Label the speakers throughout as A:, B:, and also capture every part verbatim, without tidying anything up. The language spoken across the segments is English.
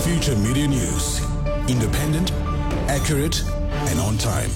A: Future Media News. Independent, accurate, and on time.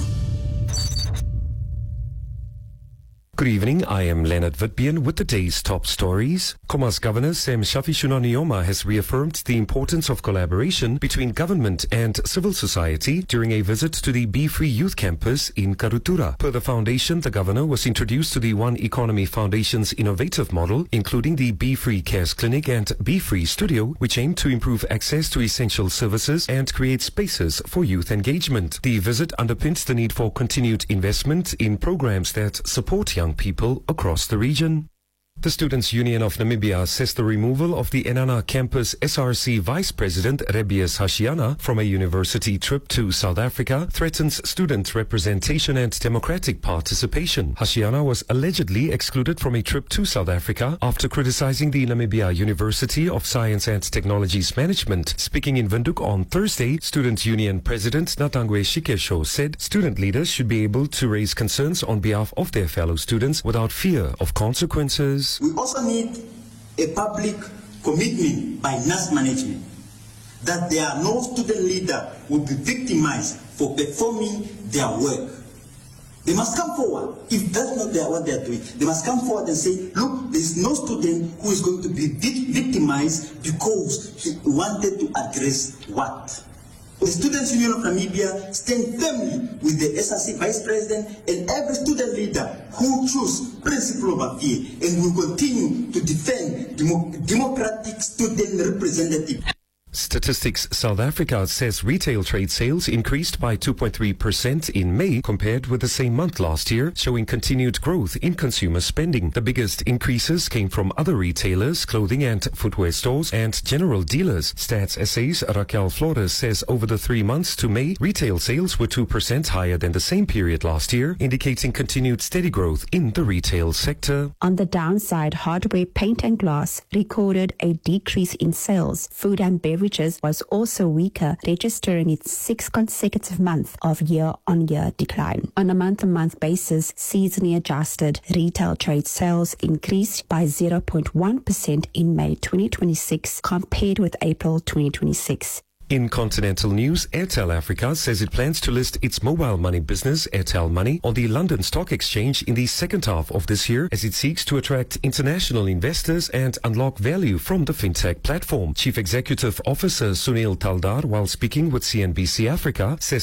B: Good evening, I am Leonard Vitbeen with the day's top stories. Comas Governor Sam Shafishuna Nujoma has reaffirmed the importance of collaboration between government and civil society during a visit to the Be Free Youth Campus in Karutura. Per the foundation, the governor was introduced to the One Economy Foundation's innovative model, including the Be Free Cares Clinic and Be Free Studio, which aim to improve access to essential services and create spaces for youth engagement. The visit underpins the need for continued investment in programs that support young people across the region. The Students' Union of Namibia says the removal of the Enana campus S R C Vice President Rebius Hashiana from a university trip to South Africa threatens student representation and democratic participation. Hashiana was allegedly excluded from a trip to South Africa after criticizing the Namibia University of Science and Technology's management. Speaking in Windhoek on Thursday, Student Union President Natangwe Shikesho said student leaders should be able to raise concerns on behalf of their fellow students without fear of consequences.
C: We also need a public commitment by N A S management that there are no student leader who will be victimized for performing their work. They must come forward. If that's not their, what they are doing, they must come forward and say, look, there is no student who is going to be victimized because he wanted to address what? The Students' Union of Namibia stand firmly with the S R C Vice President and every student leader who choose principle over fear, and will continue to defend demo democratic student representative.
B: Statistics South Africa says retail trade sales increased by two point three percent in May compared with the same month last year, showing continued growth in consumer spending. The biggest increases came from other retailers, clothing and footwear stores, and general dealers. Stats S A's Raquel Flores says over the three months to May, retail sales were two percent higher than the same period last year, indicating continued steady growth in the retail sector.
D: On the downside, hardware, paint and glass recorded a decrease in sales. Food and beverage was also weaker, registering its sixth consecutive month of year-on-year decline. On a month-on-month basis, seasonally adjusted retail trade sales increased by zero point one percent in May twenty twenty-six compared with April twenty twenty-six.
B: In continental news, Airtel Africa says it plans to list its mobile money business, Airtel Money, on the London Stock Exchange in the second half of this year as it seeks to attract international investors and unlock value from the fintech platform. Chief Executive Officer Sunil Taldar, while speaking with C N B C Africa, says